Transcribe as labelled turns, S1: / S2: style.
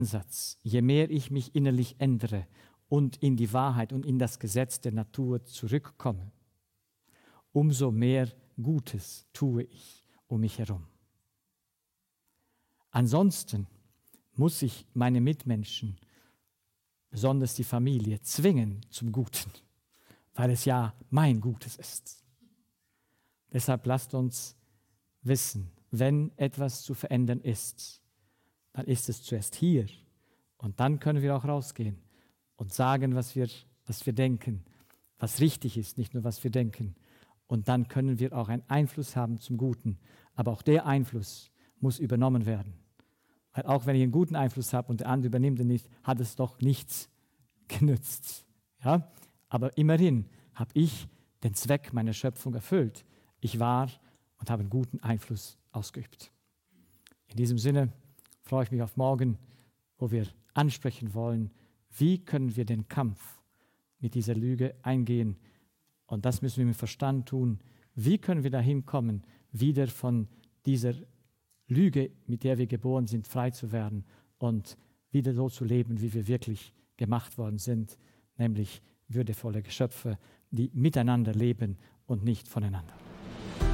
S1: Ansatz, je mehr ich mich innerlich ändere und in die Wahrheit und in das Gesetz der Natur zurückkomme, umso mehr Gutes tue ich um mich herum. Ansonsten muss ich meine Mitmenschen, besonders die Familie, zwingen zum Guten, weil es ja mein Gutes ist. Deshalb lasst uns wissen, wenn etwas zu verändern ist, dann ist es zuerst hier und dann können wir auch rausgehen und sagen, was wir denken, was richtig ist, nicht nur was wir denken. Und dann können wir auch einen Einfluss haben zum Guten. Aber auch der Einfluss muss übernommen werden. Weil auch wenn ich einen guten Einfluss habe und der andere übernimmt ihn nicht, hat es doch nichts genützt. Ja? Aber immerhin habe ich den Zweck meiner Schöpfung erfüllt. Ich war und habe einen guten Einfluss ausgeübt. In diesem Sinne freue ich mich auf morgen, wo wir ansprechen wollen, wie können wir den Kampf mit dieser Lüge eingehen. Und das müssen wir mit Verstand tun. Wie können wir dahin kommen, wieder von dieser Lüge, mit der wir geboren sind, frei zu werden und wieder so zu leben, wie wir wirklich gemacht worden sind, nämlich würdevolle Geschöpfe, die miteinander leben und nicht voneinander.